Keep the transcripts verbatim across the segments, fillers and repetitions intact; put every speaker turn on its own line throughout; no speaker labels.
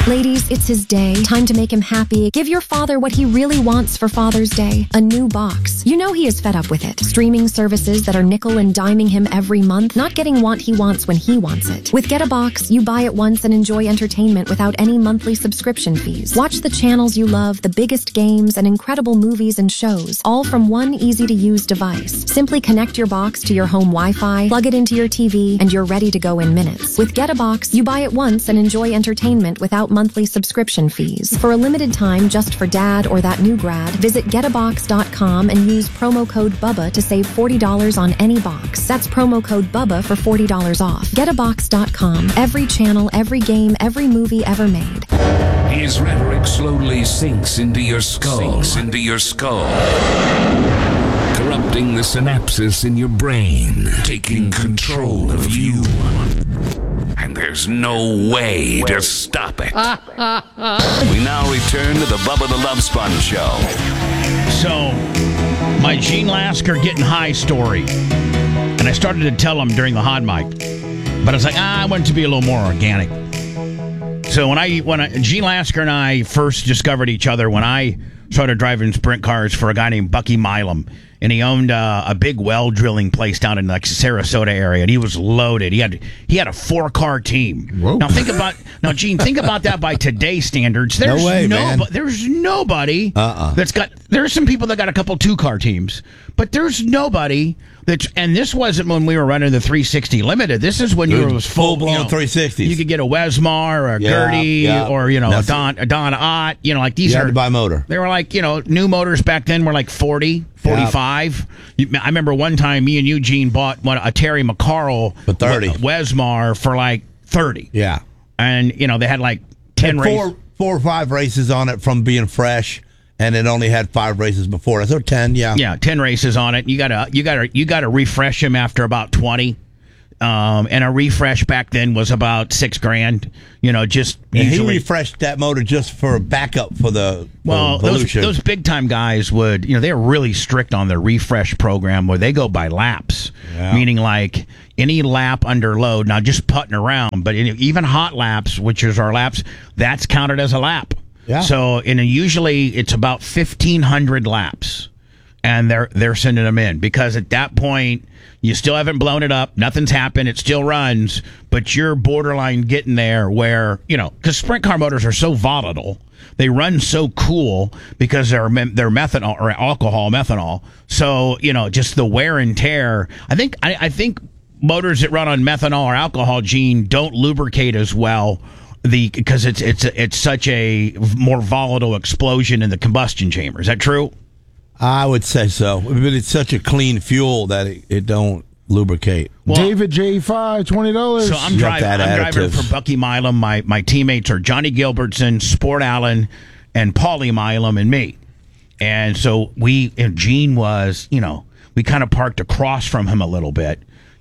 Ladies, it's his day. Time to make him happy. Give your father what he really wants for Father's Day. A new box. You know he is fed up with it. Streaming services that are nickel and diming him every month, not getting what he wants when he wants it. With Get a Box, you buy it once and enjoy entertainment without any monthly subscription fees. Watch the channels you love, the biggest games, and incredible movies and shows, all from one easy-to-use device. Simply connect your box to your home Wi-Fi, plug it into your T V, and you're ready to go in minutes. With Get a Box, you buy it once and enjoy entertainment without monthly subscription fees. For a limited time, just for dad or that new grad, visit get a box dot com and use promo code BUBBA to save forty dollars on any box. That's promo code BUBBA for forty dollars off. get a box dot com. Every channel, every game, every movie ever made.
His rhetoric slowly sinks into your skull. Sinks into your skull. Corrupting the synapses in your brain. Taking control of you. And there's no way to stop it. We now return to the Bubba the Love Sponge Show.
So, my Gene Lasker getting high story. And I started to tell him during the hot mic. But I was like, ah, I want it to be a little more organic. So when I, when I, Gene Lasker and I first discovered each other when I started driving sprint cars for a guy named Bucky Milam. And he owned uh, a big well drilling place down in like Sarasota area, and he was loaded. He had he had a four car team.
Whoa.
Now think about now, Gene. Think about that by today's standards. There's
No way,
no,
man.
There's nobody
Uh-uh.
that's got. There's some people that got a couple two car teams, but there's nobody that's. And this wasn't when we were running the three sixty Limited. This is when you
Dude,
were was full
full-blown
you know,
three sixties.
You could get a Wesmar or a
Yeah,
Gertie
yeah.
or you know a
That's
Don a Don Ott. You know like these
You
are
had to buy motor.
They were like you know new motors back then were like forty. forty-five. You, I remember one time me and Eugene bought one, a Terry McCarl
For thirty.
Wesmar for like thirty.
Yeah.
And, you know, they had like ten
Had
races.
four, four or five races on it from being fresh, and it only had five races before it. So ten, yeah.
Yeah, ten races on it. You gotta, you gotta, you gotta refresh them after about twenty. Um, and a refresh back then was about six grand. You know, just
And he
usually.
refreshed that motor just for backup for the
Well,
the
those,
Volusia.
those big time guys would, you know, they're really strict on the refresh program where they go by laps,
Yeah.
meaning like any lap under load, not just putting around, but even hot laps, which is our laps, that's counted as a lap.
Yeah.
So, and usually it's about fifteen hundred laps, and they're they're sending them in because at that point you still haven't blown it up, nothing's happened, it still runs, but you're borderline getting there where you know because sprint car motors are so volatile, they run so cool because they're they're methanol or alcohol methanol. So you know just the wear and tear. I think I, I think motors that run on methanol or alcohol, Gene, don't lubricate as well. The because it's it's it's such a more volatile explosion in the combustion chamber. Is that true?
I would say so. But it's such a clean fuel that it, it don't lubricate.
Well,
David J five, twenty dollars.
So I'm
You
driving.
got that
I'm driving
additive.
for Bucky Milam. My my teammates are Johnny Gilbertson, Sport Allen, and Paulie Milam, and me. And so we and Gene was, you know, we kind of parked across from him a little bit.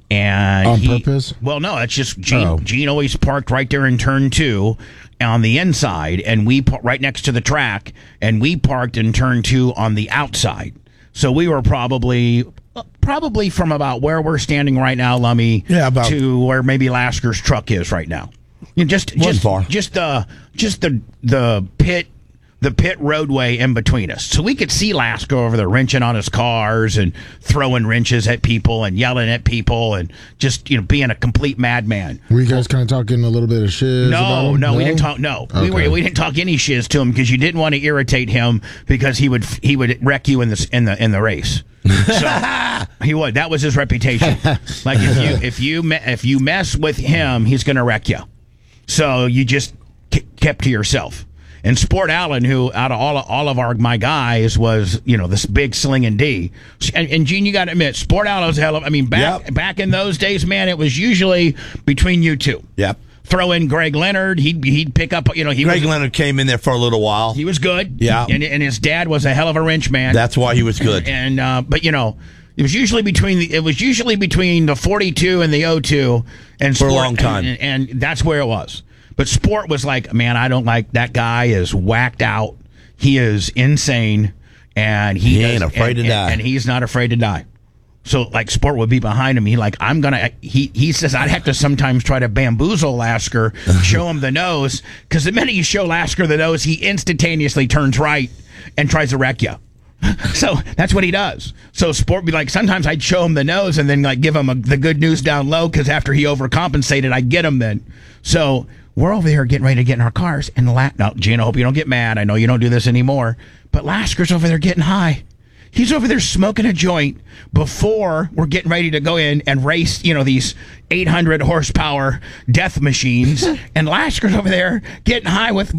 And
On
he,
purpose?
Well, no, it's just Gene.
Oh.
Gene always parked right there in turn two on the inside, and we par- right next to the track, and we parked in turn two on the outside. So we were probably probably from about where we're standing right now, Lummy,
Yeah, about-
to where maybe Lasker's truck is right now. You know, just
Wasn't
just
far.
just the just the the pit. The pit roadway in between us. So we could see Lasker over there wrenching on his cars and throwing wrenches at people and yelling at people and just, you know, being a complete madman.
Were you guys kind of talking a little bit of shiz about
No,
him?
no, we didn't talk. No, we
Okay.
were we didn't talk any shiz to him because you didn't want to irritate him because he would he would wreck you in the in the in the race. So he would. That was his reputation. Like if you if you me, if you mess with him, he's going to wreck you. So you just k- kept to yourself. And Sport Allen, who out of all of, all of our my guys was, you know, this big slinging D. And, and Gene, you got to admit, Sport Allen was hell of. I mean, back
Yep.
back in those days, man, it was usually between you two.
Yep.
Throw in Greg Leonard. He'd he'd pick up. You know, he
Greg
was,
Leonard came in there for a little while.
he was good.
Yeah.
and and his dad was a hell of a wrench man.
That's why he was good.
And uh, but you know, it was usually between the it was usually between the forty-two and the oh two, and
For a
Sport-
long time.
and, and that's where it was. But Sport was like, man, I don't like that guy. Is whacked out. He is insane, and he,
He ain't
does-
afraid
and,
to die.
and, and he's not afraid to die. So like Sport would be behind him. He like I'm gonna. He he says I'd have to sometimes try to bamboozle Lasker, show him the nose, because the minute you show Lasker the nose, he instantaneously turns right and tries to wreck you. So that's what he does. So Sport be like, sometimes I'd show him the nose and then like give him a, the good news down low, because after he overcompensated, I'd get him then. So we're over here getting ready to get in our cars, and La- now Gene, I hope you don't get mad. I know you don't do this anymore, but Lasker's over there getting high. He's over there smoking a joint before we're getting ready to go in and race, you know, these eight hundred horsepower death machines. And Lasker's over there getting high with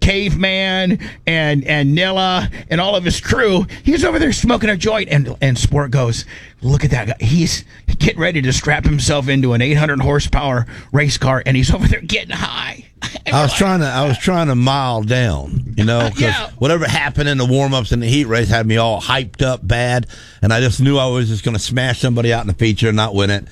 Caveman and and Nilla and all of his crew. He's over there smoking a joint. And, and Sport goes, look at that guy. He's getting ready to strap himself into an eight hundred horsepower race car, and he's over there getting high.
I was trying to I was trying to mile down, you know, because
Yeah.
whatever happened in the warm-ups and the heat race had me all hyped up bad, and I just knew I was just going to smash somebody out in the feature and not win it.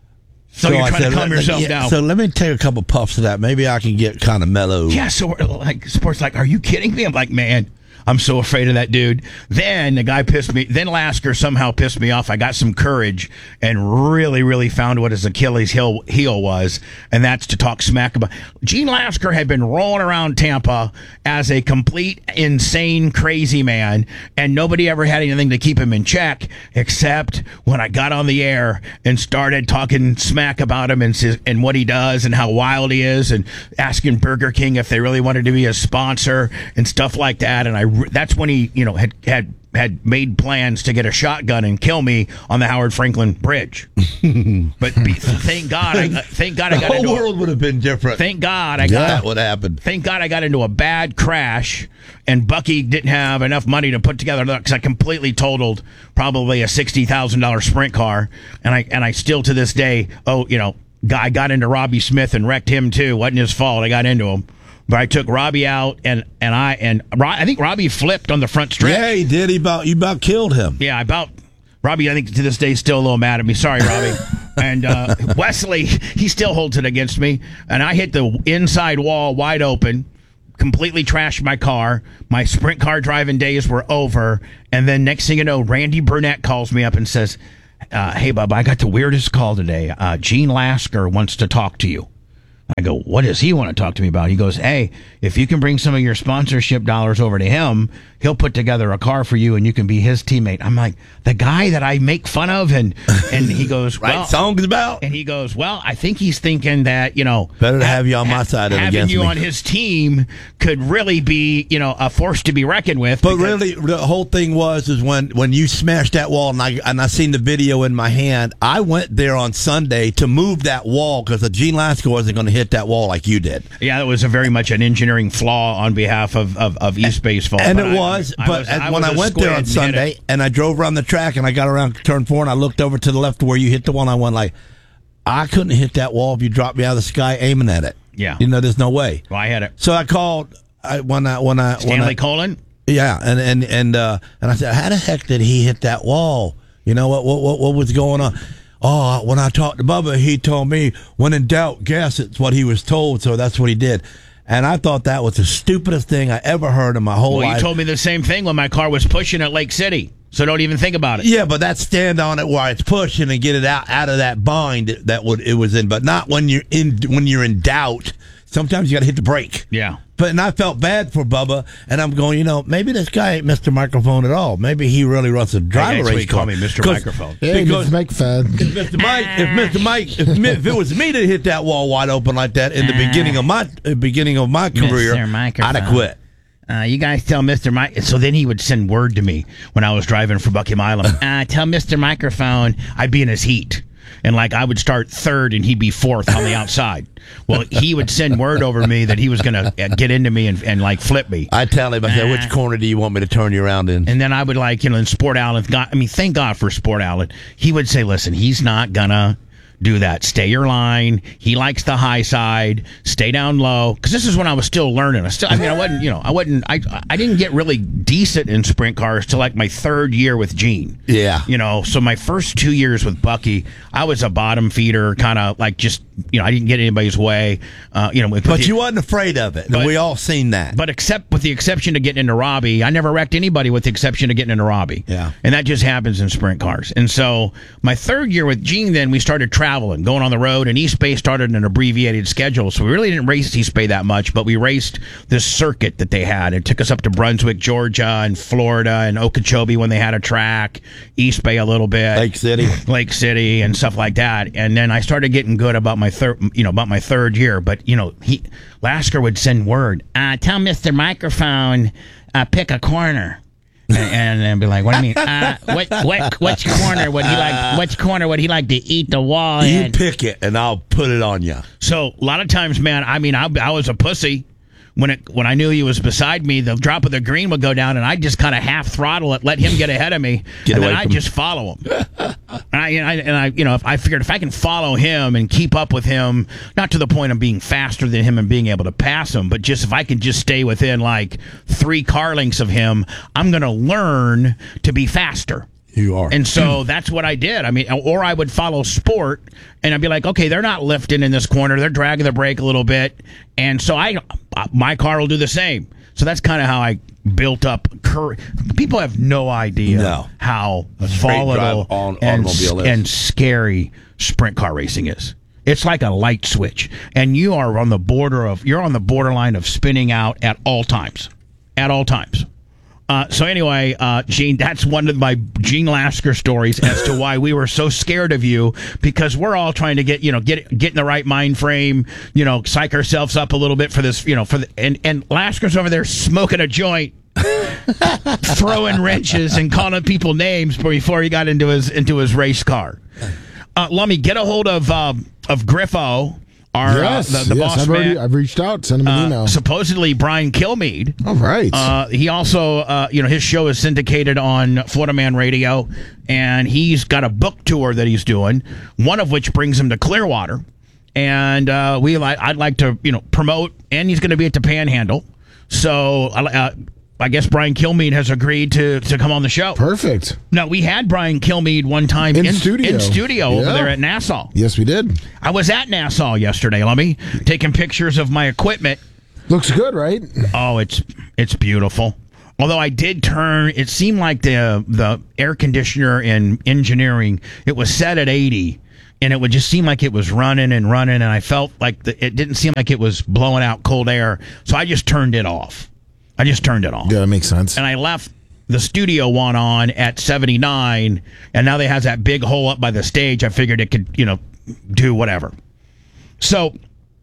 So, you're
I
trying
said,
to calm
let-
yourself
yeah,
down.
So let me take a couple puffs of that. Maybe I can get kind of mellow.
Yeah, so we're like, Sport's like, are you kidding me? I'm like, man, I'm so afraid of that dude. Then the guy pissed me. Then Lasker somehow pissed me off. I got some courage and really, really found what his Achilles heel, heel was, and that's to talk smack about. Gene Lasker had been rolling around Tampa as a complete, insane, crazy man, and nobody ever had anything to keep him in check, except when I got on the air and started talking smack about him and, s- and what he does and how wild he is, and asking Burger King if they really wanted to be a sponsor and stuff like that. And I re- that's when he, you know, had had had made plans to get a shotgun and kill me on the Howard Franklin Bridge. But be, thank God, I, uh, thank God I
The
got
whole
into
world
a,
would have been different.
thank God I
that
got
would happen.
Thank God I got into a bad crash, and Bucky didn't have enough money to put together, because I completely totaled probably a sixty thousand dollars sprint car, and I and I still to this day, oh, you know, guy got into Robbie Smith and wrecked him too. Wasn't his fault. I got into him. But I took Robbie out, and, and I and Ro- I think Robbie flipped on the front stretch.
Yeah, he did. He about you about killed him.
Yeah, I about Robbie, I think to this day, is still a little mad at me. Sorry, Robbie. And uh, Wesley, he still holds it against me. And I hit the inside wall wide open, completely trashed my car. My sprint car driving days were over. And then next thing you know, Randy Burnett calls me up and says, uh, hey, Bubba, I got the weirdest call today. Uh, Gene Lasker wants to talk to you. I go, what does he want to talk to me about? He goes, hey, if you can bring some of your sponsorship dollars over to him, he'll put together a car for you and you can be his teammate. I'm like, the guy that I make fun of? And and he goes,
Right
well,
songs about.
and he goes, well, I think he's thinking that, you know,
Better to
ha-
have you on my
ha-
side than
having
against
you
me.
on his team could really be, you know, a force to be reckoned with.
But
because-
really, the whole thing was is when, when you smashed that wall, and I and I seen the video in my hand. I went there on Sunday to move that wall because the Gene Lasker wasn't going to hit that wall like you did.
yeah, that was a very much an engineering flaw on behalf of, of, of East Baseball.
And
but
it
I-
was,
I
but
was-
as-
I
when
was
I
a
went there
squid
on
and hit
Sunday
it.
and I drove around the track and I got around turn four and I looked over to the left where you hit the one, I went like, I couldn't hit that wall if you dropped me out of the sky aiming at it.
Yeah.
You know, there's no way.
Well, I had it.
So I called I, when I when I when
Stanley
I,
Colon?
yeah, and and and uh, and I said, how the heck did he hit that wall? You know what what what, what was going on? Oh, when I talked to Bubba, he told me, when in doubt, guess. It's what he was told, so that's what he did. And I thought that was the stupidest thing I ever heard in my whole
Well,
life.
you told me the same thing when my car was pushing at Lake City. So don't even think about it.
Yeah, but that stand on it while it's pushing and get it out out of that bind that would it was in, but not when you're in when you're in doubt. Sometimes you got to hit the brake.
Yeah.
But and I felt bad for Bubba, and I'm going, you know, maybe this guy ain't Mister Microphone at all. Maybe he really wants to drive
next
a race
week,
car.
call me Mister
'Cause-
Microphone.
Hey,
Because
it's make fad.
if Mister Mike, if Mister Mike, if, me, if it was me that hit that wall wide open like that in the beginning of my uh, beginning of my career,
Mister Microphone.
I'd have quit.
Uh, you guys tell Mister Mike. So then he would send word to me when I was driving for Bucky Milam. Uh, tell Mister Microphone I'd be in his heat. And like I would start third and he'd be fourth on the outside. Well, he would send word over me that he was going to get into me and, and like flip me.
I tell him, I said, which corner do you want me to turn you around in?
And then I would like, you know, in Sport Outlet, God, I mean, thank God for Sport Outlet. He would say, listen, he's not going to do that. Stay your line. He likes the high side. Stay down low. Because this is when I was still learning. I still, I mean, I wasn't, you know, I wasn't, I, I didn't get really decent in sprint cars till like my third year with Gene.
Yeah.
You know, so my first two years with Bucky, I was a bottom feeder, kind of like just, you know, I didn't get anybody's way. Uh, you know, with,
But
with
you
the,
wasn't afraid of it.
But-
we all seen that.
But except with the exception of getting into Robbie, I never wrecked anybody with the exception of getting into Robbie.
Yeah.
And that just happens in sprint cars. And so my third year with Gene, then we started traveling, going on the road, and East Bay started an abbreviated schedule. So we really didn't race East Bay that much, but we raced this circuit that they had. It took us up to Brunswick, Georgia, and Florida, and Okeechobee when they had a track, East Bay a little bit.
Lake City.
Lake City and stuff like that. And then I started getting good about my third, you know, about my third year. But, you know, he, Lasker would send word, uh, tell Mister Microphone, uh, pick a corner. and, and then be like, what do you mean? Uh, what, what, which corner would he like? Which corner would he like to eat the wall
You
in?
pick it, and I'll put it on you.
So a lot of times, man, I mean, I, I was a pussy. When it when I knew he was beside me, the drop of the green would go down, and I'd just kind of half throttle it, let him get ahead of me,
Get
and
away
then I'd
from-
just follow him. and, I, and I and I you know if I figured if I can follow him and keep up with him, not to the point of being faster than him and being able to pass him, but just if I can just stay within like three car lengths of him, I'm going to learn to be faster.
You are.
And so that's what I did. I mean, or I would follow sport, and I'd be like, okay, they're not lifting in this corner. They're dragging the brake a little bit. And so I, my car will do the same. So that's kind of how I built up courage. People have no idea
No.
how
straight
volatile
drive on
and,
automobile is.
and scary sprint car racing is. It's like a light switch. And you are on the border of, you're on the borderline of spinning out at all times. At all times. Uh, so anyway, uh, Gene, that's one of my Gene Lasker stories as to why we were so scared of you, because we're all trying to get, you know, get get in the right mind frame, you know, psych ourselves up a little bit for this, you know, for the, and and Lasker's over there smoking a joint, throwing wrenches and calling people names before he got into his into his race car. Uh, Lummy, get a hold of um, of Griffo. Our,
Yes,
uh, the, the
yes,
boss
I've already,
man.
I've reached out, sent him an
Uh,
email.
supposedly Brian Kilmeade.
All right.
Uh, he also, uh, you know, his show is syndicated on Florida Man Radio, and he's got a book tour that he's doing, one of which brings him to Clearwater. And uh, we, like, I'd like to, you know, promote, and he's going to be at the Panhandle. So uh, I guess Brian Kilmeade has agreed to, to come on the show.
Perfect.
Now, we had Brian Kilmeade one time
In studio.
in studio over
Yeah.
there at Nassau.
Yes, we did.
I was at Nassau yesterday, Lummy, taking pictures of my equipment.
Looks good, right?
Oh, it's it's beautiful. Although I did turn, it seemed like the the air conditioner in engineering, it was set at eighty, and it would just seem like it was running and running, and I felt like the, it didn't seem like it was blowing out cold air, so I just turned it off. I just turned it off.
Yeah, that makes sense.
And I left the studio one on at seventy-nine, and now they has that big hole up by the stage. I figured it could, you know, do whatever. So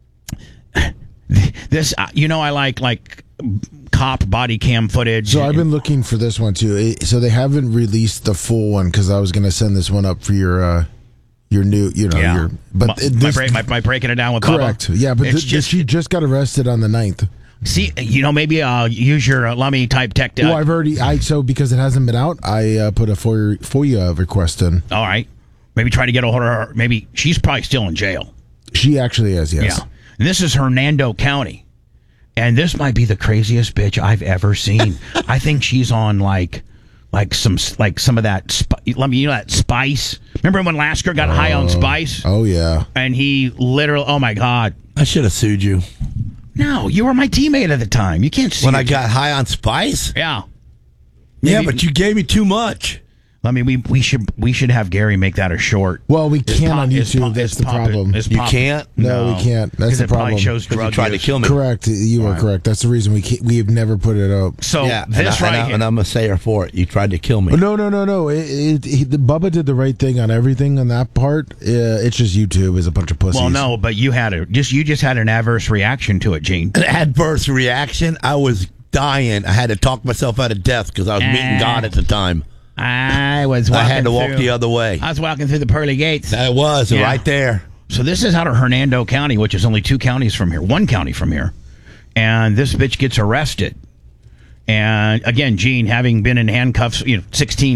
this, uh, you know, I like like cop body cam footage.
So I've been looking for this one too. It- So they haven't released the full one because I was going to send this one up for your uh, your new, you know,
yeah,
your. But
my,
it-
my
this,
break, my, my breaking it down with
correct.
Bubba.
Yeah, but
It's
th-
just-
she just got arrested on the ninth.
See, you know, maybe I'll use your uh, Lummy type tech. Uh,
Well, I've already. I so because it hasn't been out, I uh, put a FOIA, FOIA request in.
all right, maybe try to get a hold of her. Maybe she's probably still in jail.
She actually is. Yes.
Yeah. And this is Hernando County. And this might be the craziest bitch I've ever seen. I think she's on like like some like some of that sp- let me you know that spice. Remember when Lasker got high on spice?
Oh yeah.
And he literally oh my god.
I should have sued you.
No, you were my teammate at the time. You can't see
When
it.
I got high on spice?
Yeah.
Yeah,
Maybe-
but you gave me too much.
I mean, we we should we should have Gary make that a short.
Well, we
It's
can't
pop-
on
it's
YouTube.
pop-
That's
it's
the
pop-
problem.
it's
You
pop-
can't?
No, we can't. That's
'Cause
the
it probably
problem.
shows
Because
drug
you tried
use.
to kill me.
Correct. You are correct. That's the reason we can't, we have never put it up.
So
Yeah, and,
this
I,
right
and, I,
here.
and I'm going to say her for it. You tried to kill me.
No, no, no, no. It, it, he, the Bubba did the right thing on everything on that part. Uh, it's just YouTube is a bunch of pussies.
well, no, but you had a just you just had an adverse reaction to it, Gene.
An adverse reaction. I was dying. I had to talk myself out of death because I was meeting
Ah.
God at the time.
I was.
I
Walking
had to walk
through-
the other way.
I was walking through the pearly gates.
That was
Yeah.
right there.
So this is out of Hernando County, which is only two counties from here, one county from here, and this bitch gets arrested. And again, Gene, having been in handcuffs, you know, sixteen plus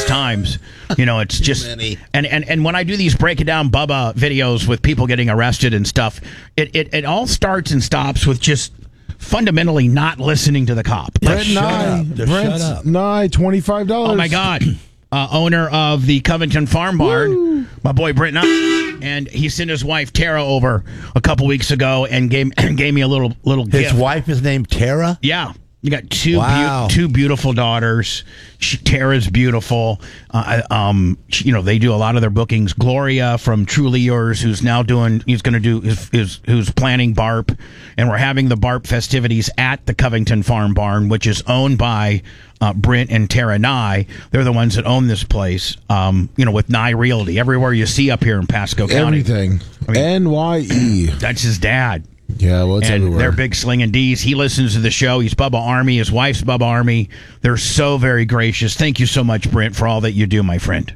times. You know, it's just
many.
and, and and when I do these break it down Bubba videos with people getting arrested and stuff, it it, it all starts and stops with just fundamentally not listening to the cop.
Brent
shut
Nye,
up. Just shut
Brent
up.
Nye, twenty-five dollars.
Oh my God. Uh, owner of the Covington Farm Barn, Woo. my boy Brent Nye, and he sent his wife Tara over a couple weeks ago and gave gave me a little little
His
gift.
wife is named Tara?
Yeah. You got two
Wow.
beau- two beautiful daughters. She, Tara's beautiful. Uh, um, she, you know, they do a lot of their bookings. Gloria from Truly Yours, who's now doing, he's going to do, is, is who's planning B A R P, and we're having the B A R P festivities at the Covington Farm Barn, which is owned by uh, Brent and Tara Nye. They're the ones that own this place. Um, you know, with Nye Realty, everywhere you see up here in Pasco County.
Everything.
I mean,
N Y E.
That's his dad.
Yeah, well, it's
and
everywhere.
they're big slinging D's. He listens to the show. He's Bubba Army. His wife's Bubba Army. They're so very gracious. Thank you so much, Brent, for all that you do, my friend.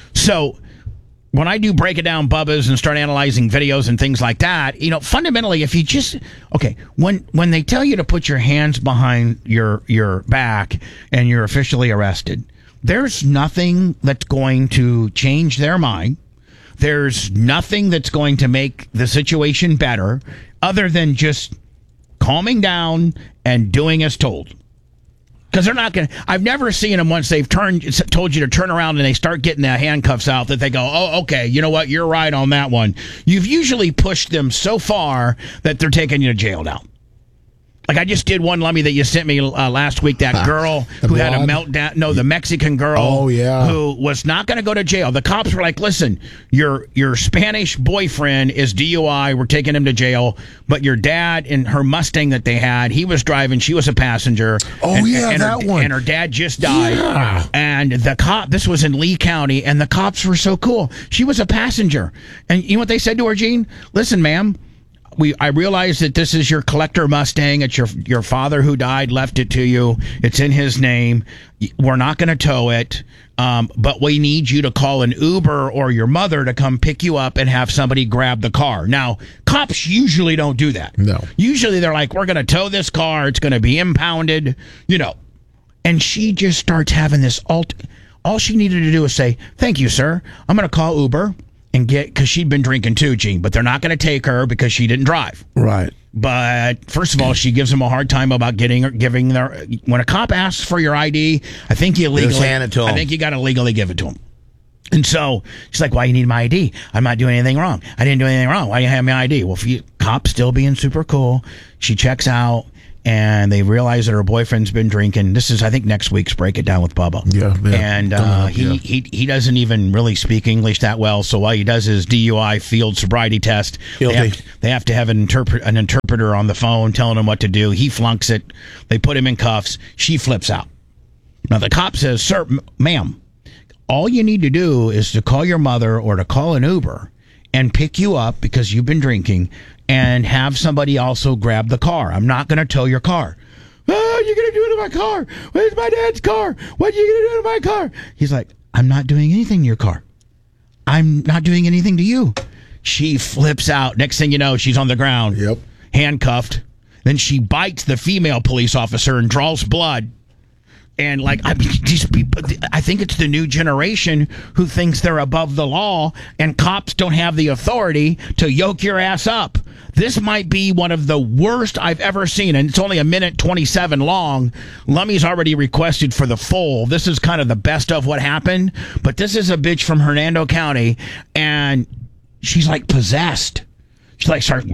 So when I do break it down Bubba's and start analyzing videos and things like that, you know, fundamentally, if you just okay, when when they tell you to put your hands behind your your back and you're officially arrested, there's nothing that's going to change their mind. There's nothing that's going to make the situation better other than just calming down and doing as told. Because they're not going to... I've never seen them once they've turned, told you to turn around and they start getting the handcuffs out that they go, oh, okay, you know what? You're right on that one. You've usually pushed them so far that they're taking you to jail now. Like I just did one, Lummy, that you sent me uh, last week. That girl who had a meltdown. No, the Mexican girl.
Oh, yeah.
Who was not going to go to jail. The cops were like, "Listen, your your Spanish boyfriend is D U I. We're taking him to jail. But your dad and her Mustang that they had, he was driving. She was a passenger.
Oh,
and,
yeah,
and
that
her,
one.
And her dad just died.
Yeah.
And the cop. This was in Lee County, and the cops were so cool. She was a passenger, and you know what they said to her, Gene? Listen, ma'am. We, I realize that this is your collector Mustang. It's your your father who died, left it to you. It's in his name. We're not going to tow it, um, but we need you to call an Uber or your mother to come pick you up and have somebody grab the car. Now, cops usually don't do that.
No.
Usually they're like, we're going to tow this car. It's going to be impounded, you know. And she just starts having this alt. All she needed to do was say, thank you, sir. I'm going to call Uber. And get, because she'd been drinking too, Gene, but they're not going to take her because she didn't drive.
Right.
But first of all, she gives them a hard time about getting her, giving their. When a cop asks for your I D, I think you legally,
Just hand it to 'em.
I think you got to legally give it to him. And so she's like, "Why you need my I D? I'm not doing anything wrong. I didn't do anything wrong. Why you have my I D?" Well, if you cop still being super cool, she checks out. And they realize that her boyfriend's been drinking. This is, I think, next week's Break It Down with Bubba.
Yeah, yeah.
And uh,
Uh,
he,
yeah.
he he doesn't even really speak English that well. So all he does is D U I field sobriety test. They
Guilty.
have, they have to have an interpret an interpreter on the phone telling him what to do. He flunks it. They put him in cuffs. She flips out. Now the cop says, "Sir, m- ma'am, all you need to do is to call your mother or to call an Uber and pick you up because you've been drinking and have somebody also grab the car. I'm not going to tow your car." "Oh, you're going to do it in my car. Where's my dad's car? What are you going to do to my car?" He's like, "I'm not doing anything to your car. I'm not doing anything to you." She flips out. Next thing you know, she's on the ground,
Yep.
handcuffed. Then she bites the female police officer and draws blood. And like, I mean, these people, I think it's the new generation who thinks they're above the law, and cops don't have the authority to yoke your ass up. This might be one of the worst I've ever seen, and it's only a minute twenty-seven long. Lummy's already requested for the full. This is kind of the best of what happened, but this is a bitch from Hernando County, and she's like possessed. She like starts,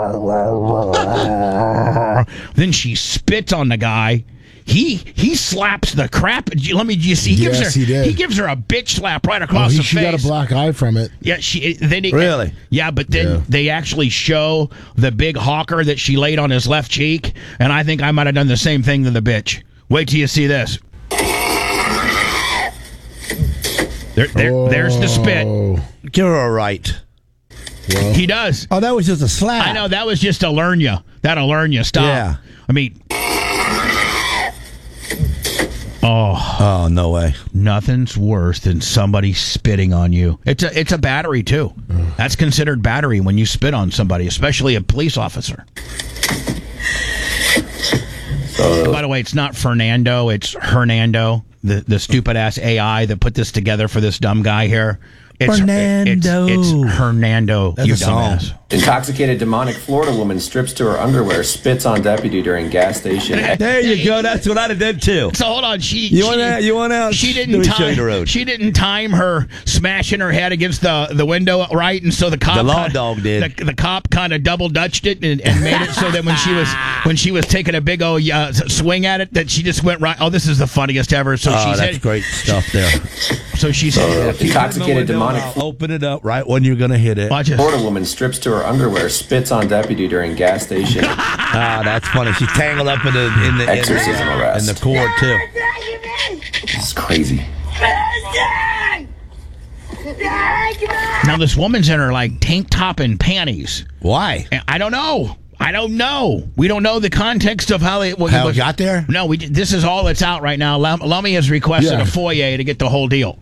then she spits on the guy. He he slaps the crap. Let me just see. He gives
Yes,
her
he did.
gives her a bitch slap right
Oh,
across
he,
the
she
face.
got a black eye from it.
Yeah, she then he,
Really?
Yeah, but then
Yeah.
they actually show the big hawker that she laid on his left cheek, and I think I might have done the same thing to the bitch. Wait till you see this. There, there, there's the spit.
Oh,
Give her a right.
well.
He does.
Oh, that was just a slap.
I know that was just to learn you. That'll learn you. Stop.
Yeah.
I mean. Oh.
Oh, no way.
Nothing's worse than somebody spitting on you. It's a it's a battery too. That's considered battery when you spit on somebody, especially a police officer.
So,
By the way, it's not Fernando, it's Hernando, the, the stupid-ass A I that put this together for this dumb guy here. It's,
Fernando.
It's, it's Hernando,
That's
you
a song.
dumbass.
intoxicated demonic Florida woman strips to her underwear, spits on deputy during gas station.
There you go. That's what I'd have done too.
So hold on, she
You
she,
want out? You want out?
She
Let
didn't
me show you
time.
the road.
She didn't time her smashing her head against the, the window right, and so the cop
The law
kinda-
dog did.
The, the cop kind of double dutched it and, and made it so that when she was when she was taking a big old uh, swing at it, that she just went right. Oh, this is the funniest ever. So
Oh,
she
that's
said,
great stuff there.
So she said,
Intoxicated demonic
I'll open it up right when you're going to hit it.
"Watch this."
Florida woman strips to her underwear, spits on deputy during gas station.
Ah, that's funny. She's tangled up in the in the in
Exorcism
the, in
arrest.
the cord too.
This is crazy.
Now this woman's in her like tank top and panties.
Why?
And I don't know. I don't know. We don't know the context of how they well,
How it
was-
got there?
No, we. This is all that's out right now. Lum- Lummy has requested
Yeah.
a foyer to get the whole deal.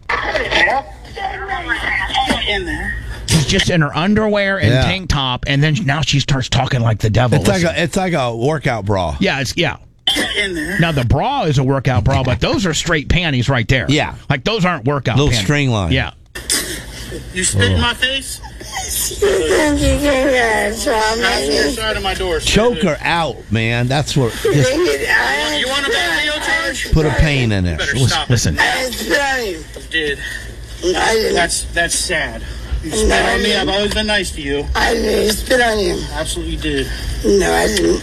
In there.
She's just in her underwear and
Yeah.
tank top, and then now she starts talking like the devil.
It's like
Listen.
a it's like a workout bra.
yeah, it's yeah.
In there.
Now the bra is a workout bra, but those are straight panties right there.
Yeah.
like those aren't workout.
Little
panties.
string line.
Yeah.
You spit in my face? Pass the other side of my door.
Choke her out, man. That's what. Just
You want a bad deal charge?
put a pain in there.
Better stop.
Listen,
You did. That's that's sad. You spit on me. I've always been nice to you.
I didn't spit on you.
Absolutely did.
No, I didn't.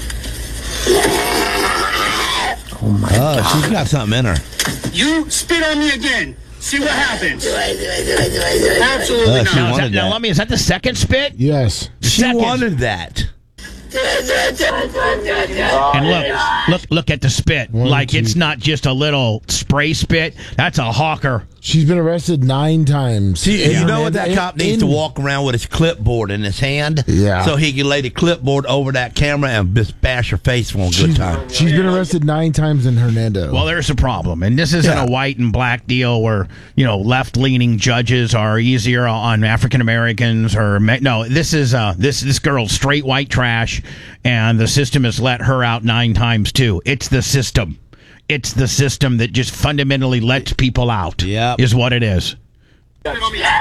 Oh, she's got something in her.
You spit on me again. See what happens.
Do I, do I, do I, do I, do I?
Absolutely
Uh, she
not.
now, is
wanted
that, now
that.
Lummy, is that the second spit?
Yes.
She
Second.
wanted that.
Do I, do I, do I, do I, do I, do I?
And look, look, look at the spit.
One,
like
two.
it's not just a little spray spit. That's a hawker.
She's been arrested nine times.
See, you
And-
know what? That
and-
cop needs
and-
to walk around with his clipboard in his hand.
Yeah.
So he can lay the clipboard over that camera and just bash her face for a good
She's,
time.
she's been arrested nine times in Hernando.
Well, there's a problem, and this isn't
Yeah.
a white and black deal where you know left-leaning judges are easier on African Americans or me- no. This is uh this this girl's straight white trash, and the system has let her out nine times too. It's the system. It's the system that just fundamentally lets people out.
Yep.
Is what it is.
Oh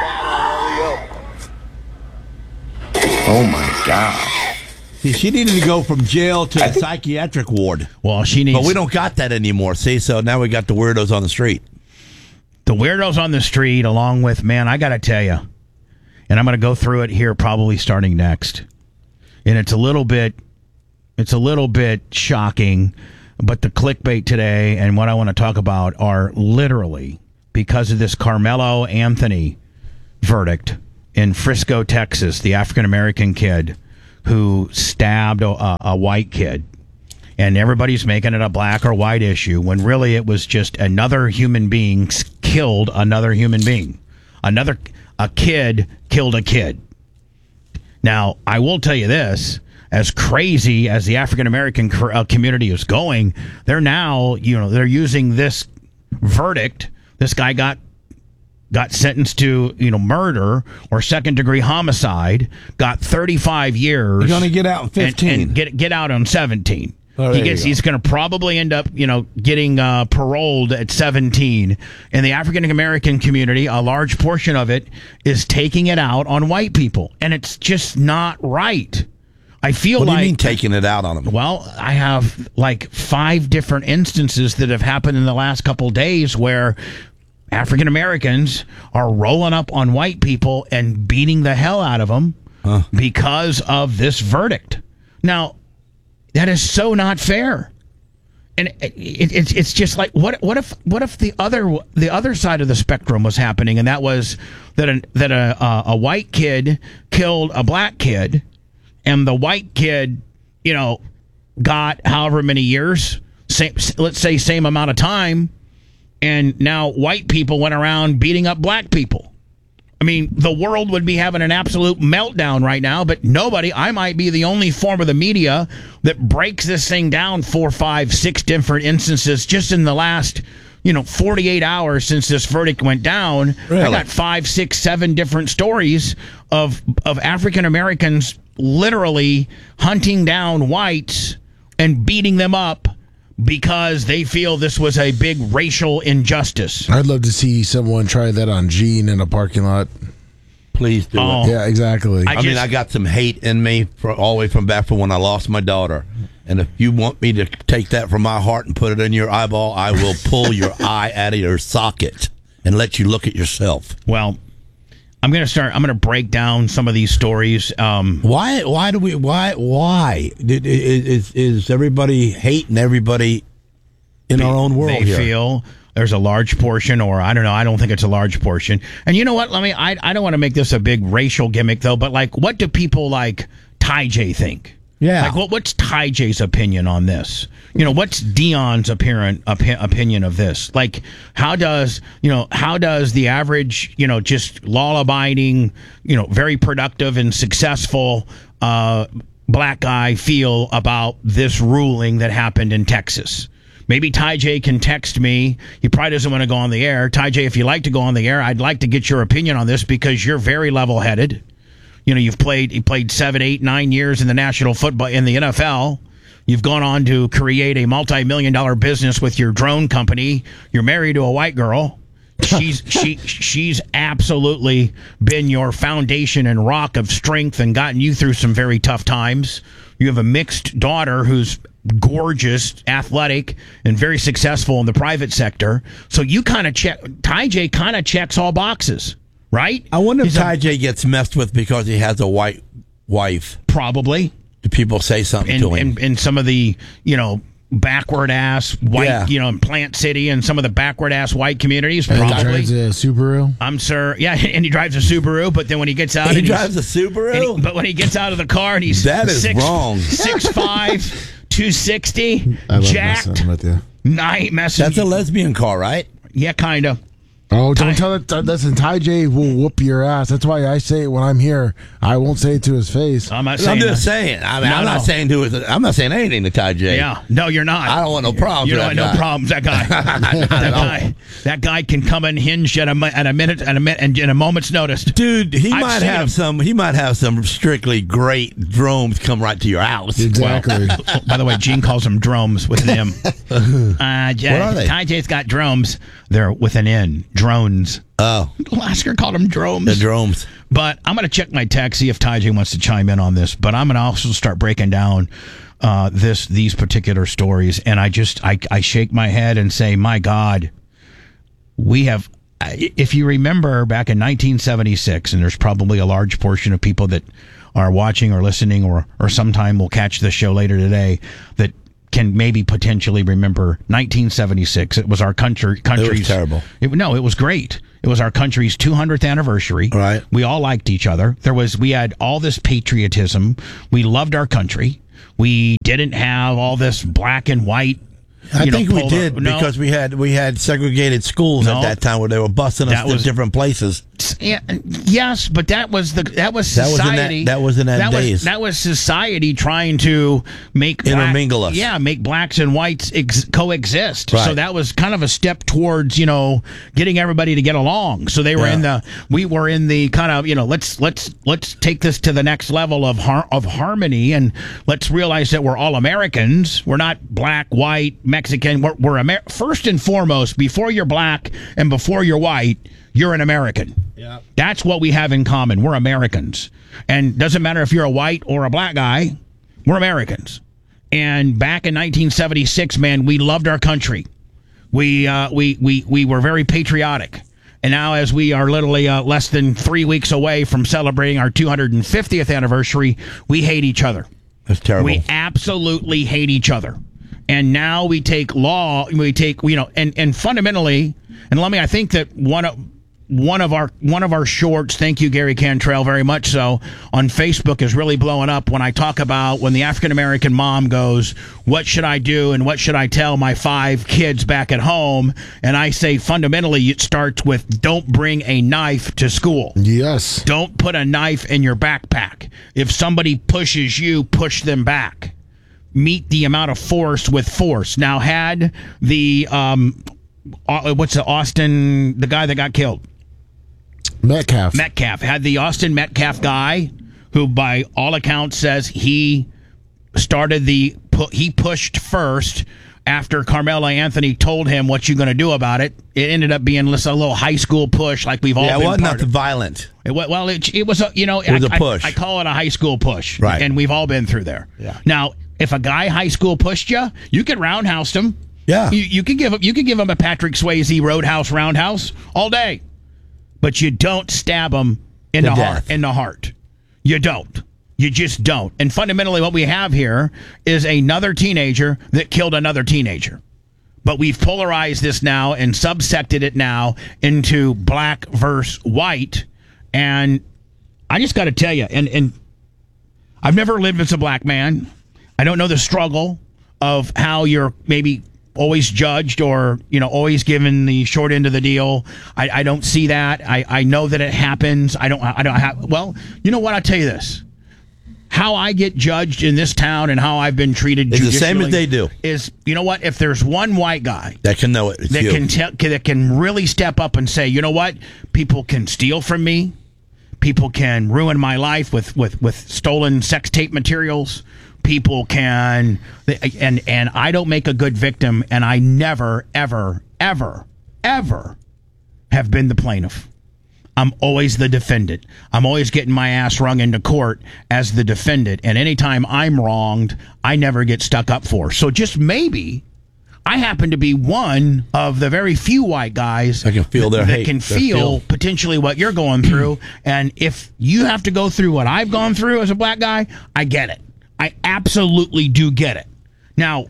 my gosh.
See, she needed to go from jail to a psychiatric ward.
Well, she needs.
But we don't got that anymore, see? So now we got the weirdos on the street.
the weirdos on the street, along with, man, I got to tell you, and I'm going to go through it here probably starting next. And it's a little bit, it's a little bit shocking, but the clickbait today and what I want to talk about are literally because of this Carmelo Anthony verdict in Frisco, Texas, the African-American kid who stabbed a, a white kid. And everybody's making it a black or white issue when really it was just another human being killed another human being. Another a kid killed a kid. Now, I will tell you this, as crazy as the African American community is going, they're now, you know, they're using this verdict. This guy got got sentenced to, you know, murder or second degree homicide, got thirty-five years.
You're going to get out in fifteen.
And, and get get out on seventeen.
Oh,
he
there
gets
you go.
he's going to probably end up, you know, getting uh, paroled at seventeen. And the African American community, a large portion of it, is taking it out on white people, and it's just not right. I feel
What do
like
you mean taking it out on them?
well, I have like five different instances that have happened in the last couple days where African Americans are rolling up on white people and beating the hell out of them
Huh.
because of this verdict. Now, that is so not fair. And it, it, it's it's just like what what if what if the other the other side of the spectrum was happening, and that was that a, that a a, a white kid killed a black kid, and the white kid, you know, got however many years, same, let's say same amount of time, and now white people went around beating up black people. I mean, the world would be having an absolute meltdown right now, but nobody, I might be the only form of the media that breaks this thing down four, five, six different instances just in the last, you know, forty-eight hours since this verdict went down.
Really?
I got five, six, seven different stories of of African Americans literally hunting down whites and beating them up because they feel this was a big racial injustice.
I'd love to see someone try that on Gene in a parking lot.
Please do
Oh.
it.
Yeah, exactly.
I
I, mean,
just-
I got some hate in me for all the way from back from when I lost my daughter. And if you want me to take that from my heart and put it in your eyeball, I will pull your eye out of your socket and let you look at yourself.
Well, I'm going to start. I'm going to break down some of these stories. Um,
Why? Why do we? Why? Why Did- is is everybody hating everybody in our own world
they
here?
feel there's a large portion, or I don't know. I don't think it's a large portion. And you know what? Let me. I I don't want to make this a big racial gimmick though. But like, what do people like Ty J think?
Yeah.
Like, what what's Ty J's opinion on this? You know, what's Dion's apparent opi- opinion of this? Like, how does you know how does the average you know just law-abiding, you know, very productive and successful uh, black guy feel about this ruling that happened in Texas? Maybe Ty J can text me. He probably doesn't want to go on the air. Ty J, if you like to go on the air, I'd like to get your opinion on this because you're very level-headed. You know, you've played you played seven, eight, nine years in the National Football in the N F L. You've gone on to create a multi-million dollar business with your drone company. You're married to a white girl. She's she she's absolutely been your foundation and rock of strength and gotten you through some very tough times. You have a mixed daughter who's gorgeous, athletic, and very successful in the private sector. So you kind of check. Ty J kind of checks all boxes, right?
I wonder if
He's a-
Ty J gets messed with because he has a white wife.
Probably.
Do people say something
in,
to him?
in, in some of the, you know, backward ass white,
Yeah.
you know, in Plant City and some of the backward ass white communities,
And he
probably.
drives a Subaru.
I'm sure. Yeah, and he drives a Subaru, but then when he gets out,
he
and he's-
drives a Subaru?
and he- but when he gets out of the car and he's
That is
six,
wrong.
six five, two sixty,
I love
jacked.
messing with you.
Night messing.
That's a lesbian car, right?
Yeah, kind of.
Oh, don't
Ty-
tell that. Listen, Ty J will whoop your ass. That's why I say it when I'm here. I won't say it to his face.
I'm not
I'm
saying
just
that.
saying. I mean,
No,
I'm
no.
not saying to his, I'm not saying anything to Ty J.
Yeah, no, you're not.
I don't want no problems.
You
with
don't
that
want no
guy.
problems. That guy, that guy, that guy can come unhinged at a mi- at a minute at a minute and in a moment's notice.
Dude, he
I've
might
seen
have
him.
some. He might have some strictly great drones come right to your house.
Exactly.
By the way, Gene calls them drones with an M. Uh, J-
What are they?
Ty J's got drones. They're with an N. Drones.
Oh,
Lasker called them drones.
the drones.
But I'm going to check my text, see if Ty J wants to chime in on this. But I'm going to also start breaking down uh, this these particular stories. And I just, I, I shake my head and say, my God, we have, if you remember back in nineteen seventy-six, and there's probably a large portion of people that are watching or listening or, or sometime will catch this show later today that can maybe potentially remember nineteen seventy-six. It was our country, country's
terrible.
It, no, it was great. It was our country's two hundredth anniversary.
Right.
We all liked each other. There was, we had all this patriotism. We loved our country. We didn't have all this black and white.
I
you know,
think we
polo-
did
no.
because we had we had segregated schools
No.
at that time where they were busing us
That
to
was-
different places.
Yeah, yes, but that was the that was
That was in that-
society.
that was in that
was,
days.
that was society trying to make black-
Intermingle us.
Yeah, make blacks and whites ex- coexist. So
Right.
that was kind of a step towards you know getting everybody to get along. So they were
Yeah.
in the we were in the kind of you know let's let's let's take this to the next level of har- of harmony and let's realize that we're all Americans. We're not black, white, Mexican. We're, we're Amer- first and foremost before you're black and before you're white. You're an American. Yeah. That's what we have in common. We're Americans. And doesn't matter if you're a white or a black guy, we're Americans. And back in nineteen seventy-six, man, we loved our country. We uh, we we we were very patriotic. And now as we are literally uh, less than three weeks away from celebrating our two hundred fiftieth anniversary, we hate each other.
That's terrible.
We absolutely hate each other. And now we take law, we take, you know, and, and fundamentally, and let me, I think that one of, one of our one of our shorts, thank you, Gary Cantrell, very much so, on Facebook is really blowing up when I talk about when the African-American mom goes, what should I do and what should I tell my five kids back at home? And I say fundamentally it starts with don't bring a knife to school.
Yes.
Don't put a knife in your backpack. If somebody pushes you, push them back. Meet the amount of force with force. Now, had the, um, uh, what's the Austin, the guy that got killed?
Metcalf.
Metcalf. Had the Austin Metcalf guy, who by all accounts says he started the, pu- he pushed first after Carmelo Anthony told him what you're going to do about it, it ended up being a little high school push like we've all
yeah,
been
it wasn't
part
nothing
of.
violent.
It, wa- well, it, it was a, you know,
It was
I,
a push.
I, I call it a high school push.
Right.
And we've all been through there.
Yeah.
Now, if a guy high school pushed you, you could roundhouse him.
Yeah.
You, you could give him you could give him a Patrick Swayze Roadhouse roundhouse all day. But you don't stab him in
To
the
death.
heart in the heart. You don't. You just don't. And fundamentally what we have here is another teenager that killed another teenager. But we've polarized this now and subsected it now into black versus white. And I just got to tell you, and, and I've never lived as a black man. I don't know the struggle of how you're maybe always judged or, you know, always given the short end of the deal. I, I don't see that. I, I know that it happens. I don't, I don't have, well, you know what? I'll tell you this. How I get judged in this town and how I've been treated
It's the same as
judicially
they do.
is, you know what? If there's one white guy
That can know it. It's
that
you.
can tell, that can really step up and say, you know what? People can steal from me. People can ruin my life with, with, with stolen sex tape materials. People can, and and I don't make a good victim, and I never, ever, ever, ever have been the plaintiff. I'm always the defendant. I'm always getting my ass wrung into court as the defendant, and anytime I'm wronged, I never get stuck up for. So just maybe I happen to be one of the very few white guys
I can feel their
that
hate,
can
their
feel
feel.
potentially what you're going through. And if you have to go through what I've gone through as a black guy, I get it. I absolutely do get it. Now,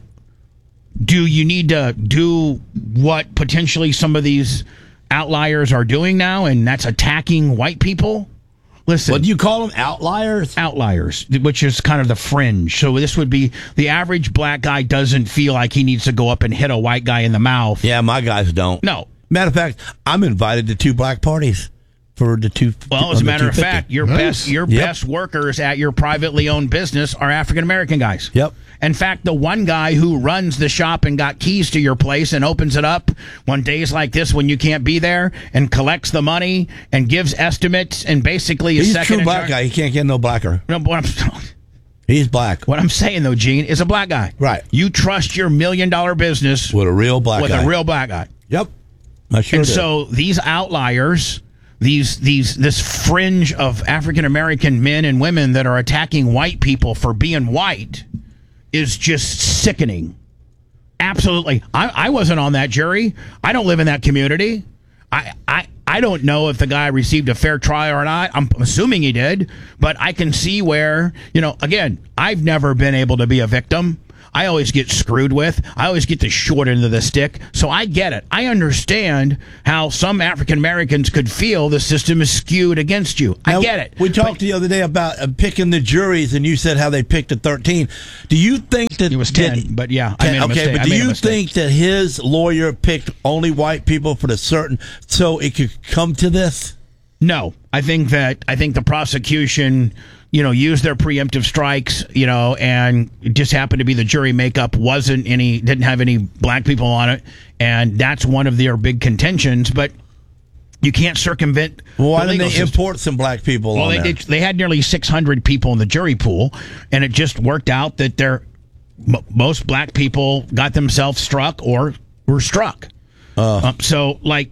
do you need to do what potentially some of these outliers are doing now, and that's attacking white people? Listen.
What do you call them? Outliers?
Outliers, which is kind of the fringe. So this would be the average black guy doesn't feel like he needs to go up and hit a white guy in the mouth.
Yeah, my guys don't.
No.
Matter of fact, I'm invited to two black parties for the two.
Well, as a
on the
matter of
two fifty.
fact, your
Nice.
best your
Yep.
best workers at your privately owned business are African American guys.
Yep.
In fact, the one guy who runs the shop and got keys to your place and opens it up on days like this when you can't be there and collects the money and gives estimates and basically is
He's a
second
true
in
black
charge-
guy. He can't get no blacker.
No, what I'm,
He's black.
what I'm saying though, Gene, is a black guy.
Right.
You trust your million dollar business
With a real black
with
guy.
a real black guy.
Yep. I sure
And
do.
so these outliers, these these this fringe of African American men and women that are attacking white people for being white is just sickening. Absolutely. I, I wasn't on that jury. I don't live in that community. I, I I don't know if the guy received a fair trial or not. I'm assuming he did, but I can see where, you know, again, I've never been able to be a victim. I always get screwed with. I always get the short end of the stick. So I get it. I understand how some African Americans could feel the system is skewed against you. I
Now,
get it.
We talked the other day about uh, picking the juries, and you said how they picked the thirteen. Do you think that
It was
did-
ten, but yeah, I
ten,
made a
okay,
mistake.
but
I
do
made a
you
mistake.
think that his lawyer picked only white people for the certain so it could come to this?
No, I think that I think the prosecution, you know, used their preemptive strikes, you know, and it just happened to be the jury makeup wasn't any, didn't have any black people on it, and that's one of their big contentions. But you can't circumvent.
Well, why
the
didn't
legal
they
system.
import some black people
Well,
on
they
there?
did. They had nearly six hundred people in the jury pool, and it just worked out that they're m- most black people got themselves struck or were struck.
Uh.
Um, so, like,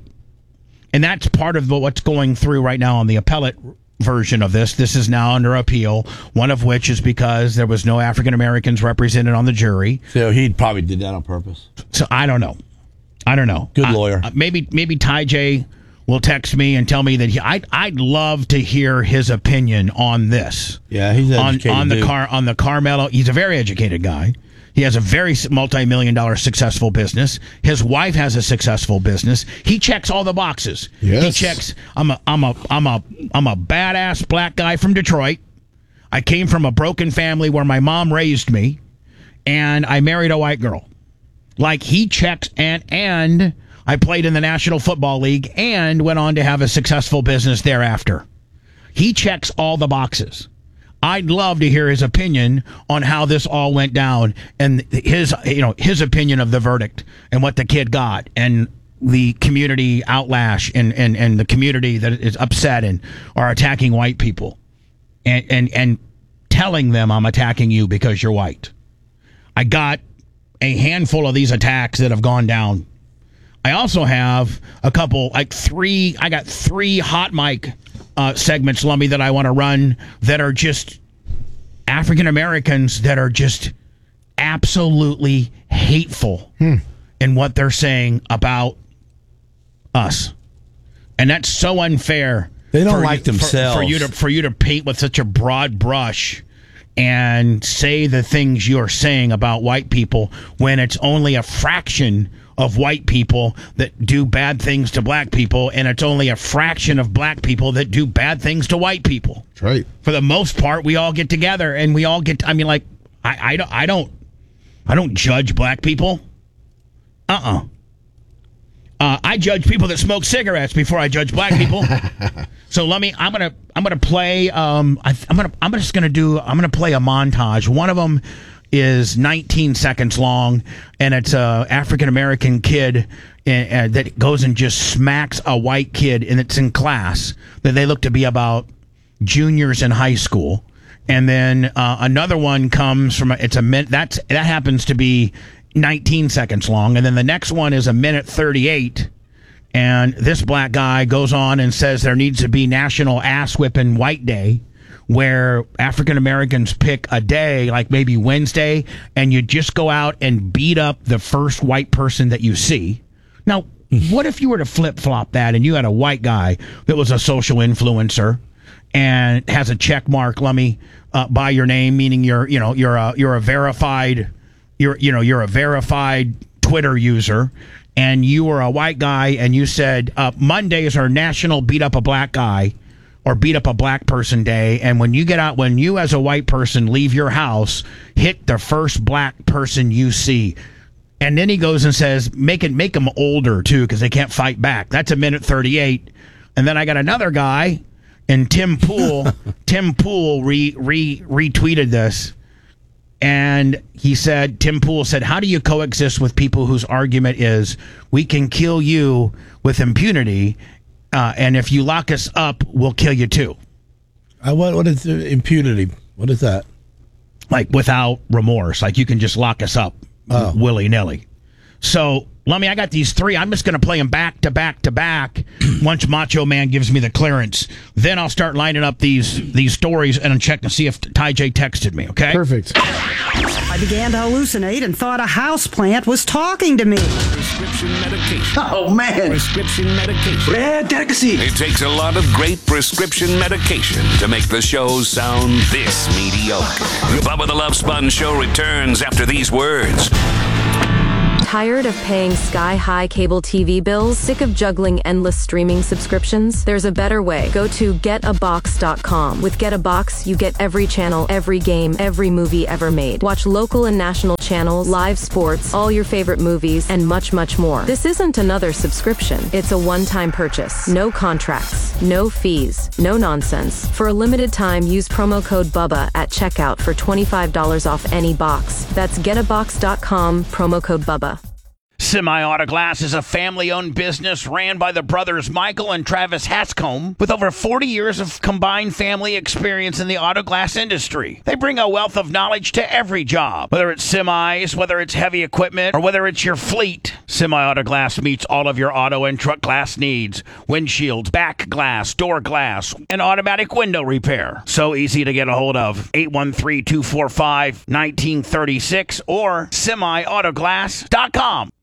and that's part of what's going through right now on the appellate version of this. This is now under appeal, one of which is because there was no African Americans represented on the jury.
So he probably did that on purpose.
So I don't know. I don't know.
Good
I-
lawyer.
uh, maybe maybe Ty J will text me and tell me that he, I'd I'd love to hear his opinion on this.
Yeah, he's an
on
educated
on the
dude.
car on the Carmelo. He's a very educated guy. He has a very multi-million dollar successful business. His wife has a successful business. He checks all the boxes.
Yes.
He checks. I'm a I'm a I'm a I'm a badass black guy from Detroit. I came from a broken family where my mom raised me, and I married a white girl. Like, he checks, and and I played in the National Football League and went on to have a successful business thereafter. He checks all the boxes. I'd love to hear his opinion on how this all went down and his, you know, his opinion of the verdict and what the kid got and the community outlash and, and, and the community that is upset and are attacking white people and, and, and telling them I'm attacking you because you're white. I got a handful of these attacks that have gone down. I also have a couple, like three, I got three hot mic uh, segments, Lummy, that I want to run that are just African Americans that are just absolutely hateful hmm. in what they're saying about us. And that's so unfair.
They don't
for
like
you,
themselves.
For, for you to for you to paint with such a broad brush and say the things you're saying about white people when it's only a fraction of white people that do bad things to black people, and it's only a fraction of black people that do bad things to white people.
That's right.
For the most part, we all get together and we all get. I mean, like, I, I don't, I don't, I don't judge black people. Uh-uh. Uh, I judge people that smoke cigarettes before I judge black people. So let me. I'm gonna. I'm gonna play. Um. I, I'm gonna. I'm just gonna do. I'm gonna play a montage. One of them is nineteen seconds long, and it's a African American kid uh, uh, that goes and just smacks a white kid, and it's in class that they look to be about juniors in high school. And then uh, another one comes from. A, it's a minute. That's that happens to be nineteen seconds long, and then the next one is a minute thirty-eight, and this black guy goes on and says there needs to be National Ass Whipping White Day, where African Americans pick a day, like maybe Wednesday, and you just go out and beat up the first white person that you see. Now, what if you were to flip-flop that and you had a white guy that was a social influencer and has a check mark, let me, uh, by your name, meaning you're, you know, you're a, you're a verified You're, you know, you're a verified Twitter user, and you were a white guy, and you said uh, Mondays are National Beat Up a Black Guy or Beat Up a Black Person Day, and when you get out, when you as a white person leave your house, hit the first black person you see. And then he goes and says, make it, make them older too, because they can't fight back. That's a minute thirty-eight. And then I got another guy, and Tim Pool, Tim Pool re, re retweeted this. And he said, Tim Pool said, how do you coexist with people whose argument is we can kill you with impunity, uh, and if you lock us up, we'll kill you too?
Uh, what, what is uh, impunity? What is that?
Like without remorse. Like you can just lock us up oh. willy-nilly. So, Lummy, I got these three. I'm just going to play them back to back to back once Macho Man gives me the clearance. Then I'll start lining up these these stories and check to see if Ty J texted me, okay?
Perfect.
I began to hallucinate and thought a houseplant was talking to me.
Prescription medication.
Oh, man.
Prescription medication.
Rare delicacy.
It takes a lot of great prescription medication to make the show sound this mediocre. Bubba the Love Sponge Show returns after these words.
Tired of paying sky-high cable T V bills? Sick of juggling endless streaming subscriptions? There's a better way. Go to get a box dot com. With Get a Box, you get every channel, every game, every movie ever made. Watch local and national channels, live sports, all your favorite movies, and much, much more. This isn't another subscription. It's a one-time purchase. No contracts, no fees, no nonsense. For a limited time, use promo code BUBBA at checkout for twenty-five dollars off any box. That's get a box dot com, promo code BUBBA.
Semi-Auto Glass is a family-owned business ran by the brothers Michael and Travis Hatscombe with over forty years of combined family experience in the auto glass industry. They bring a wealth of knowledge to every job, whether it's semis, whether it's heavy equipment, or whether it's your fleet. Semi-Auto Glass meets all of your auto and truck glass needs: windshields, back glass, door glass, and automatic window repair. So easy to get a hold of. eight one three, two four five, one nine three six or semi auto glass dot com.